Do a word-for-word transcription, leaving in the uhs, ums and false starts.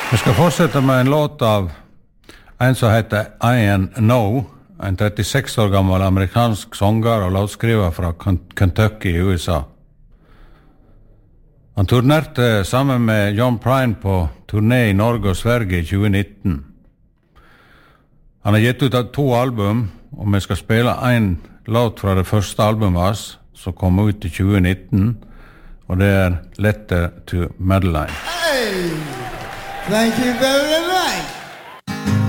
Vi skal fortsette med en låt av en som heter Ian Know, en trettiseks år gammel amerikansk sanger og låtskriver fra Kentucky i U S A. Han turnerte sammen med John Prine på turné i Norge og Sverige i tjue nitten. Han har gitt ut to album, og vi skal spille en låt fra det første albumet hans, som kom ut i tjue nitten, og det er Letter to Madeline. Hey! Thank you very much.